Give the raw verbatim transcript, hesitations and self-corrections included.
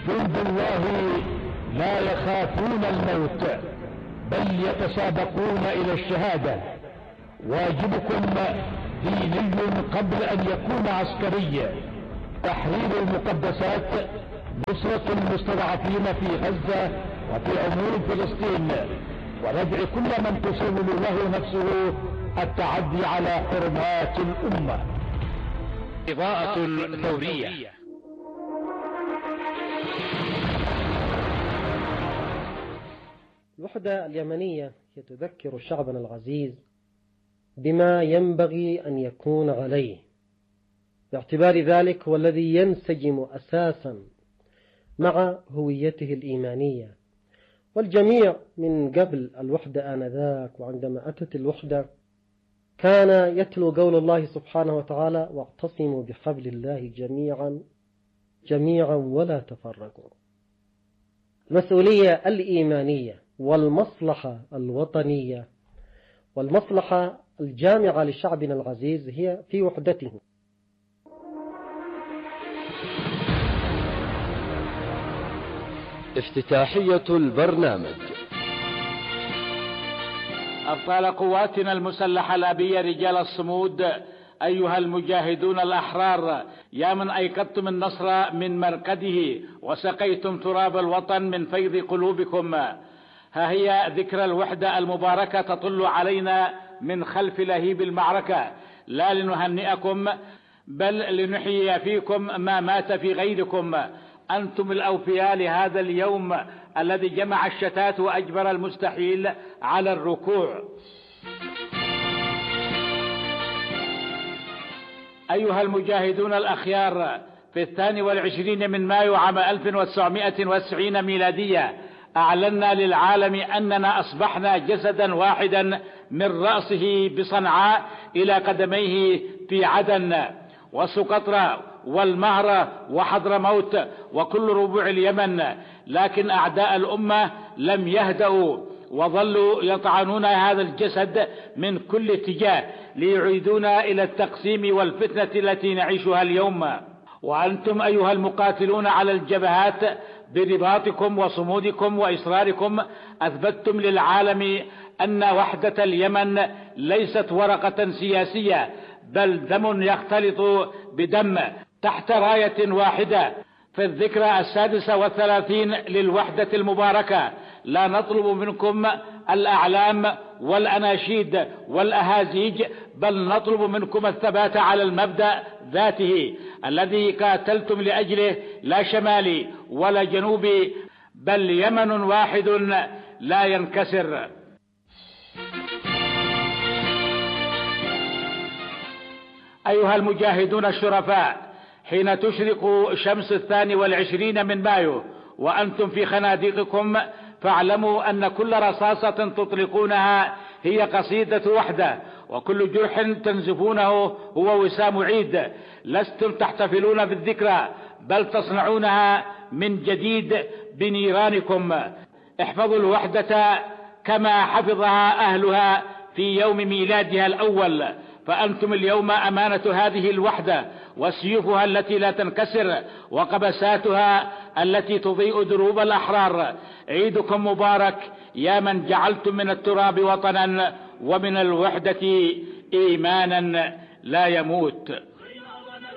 جند الله لا يخافون الموت بل يتسابقون إلى الشهادة. واجبكم ديني قبل أن يكون عسكري: تحرير المقدسات، نصرة المستضعفين في غزة وفي عموم فلسطين، وندعي كل من تسول له نفسه التعدي على حرمات الأمة. إضاءة ثورية. الوحدة اليمنية تذكر شعبنا العزيز بما ينبغي أن يكون عليه، باعتبار ذلك هو الذي ينسجم أساسا مع هويته الإيمانية. والجميع من قبل الوحدة آنذاك وعندما أتت الوحدة كان يتلو قول الله سبحانه وتعالى: واعتصموا بحبل الله جميعا جميعا ولا تفرقوا. المسؤولية الإيمانية والمصلحة الوطنية والمصلحة الجامعة لشعبنا العزيز هي في وحدته. افتتاحية البرنامج. أبطال قواتنا المسلحة الأبية، رجال الصمود، أيها المجاهدون الأحرار، يا من أيقظتم النصر من مرقده وسقيتم تراب الوطن من فيض قلوبكم، ها هي ذكرى الوحدة المباركة تطل علينا من خلف لهيب المعركة، لا لنهنئكم بل لنحيي فيكم ما مات في غيركم. أنتم الأوفياء لهذا اليوم الذي جمع الشتات وأجبر المستحيل على الركوع. أيها المجاهدون الأخيار، في الثاني والعشرين من مايو عام ألف وتسعمائة وتسعين ميلادية أعلنا للعالم أننا أصبحنا جسدا واحدا من رأسه بصنعاء إلى قدميه في عدن وسقطرى والمهرة وحضرموت وكل ربوع اليمن، لكن أعداء الأمة لم يهدأوا وظلوا يطعنون هذا الجسد من كل اتجاه ليعيدونا إلى التقسيم والفتنة التي نعيشها اليوم. وأنتم أيها المقاتلون على الجبهات برباطكم وصمودكم وإصراركم أثبتتم للعالم أن وحدة اليمن ليست ورقة سياسية بل دم يختلط بدم تحت راية واحدة. في الذكرى السادسة والثلاثين للوحدة المباركة لا نطلب منكم الأعلام والأناشيد والأهازيج، بل نطلب منكم الثبات على المبدأ ذاته الذي قاتلتم لأجله، لا شمالي ولا جنوبي بل يمن واحد لا ينكسر. أيها المجاهدون الشرفاء، حين تشرق شمس الثاني والعشرين من مايو وأنتم في خنادقكم فاعلموا أن كل رصاصة تطلقونها هي قصيدة وحدة، وكل جرح تنزفونه هو وسام عيد. لستم تحتفلون بالذكرى بل تصنعونها من جديد بنيرانكم. احفظوا الوحدة كما حفظها أهلها في يوم ميلادها الأول، فأنتم اليوم أمانة هذه الوحدة وسيوفها التي لا تنكسر وقبساتها التي تضيء دروب الأحرار. عيدكم مبارك يا من جعلتم من التراب وطنا ومن الوحدة إيمانا لا يموت.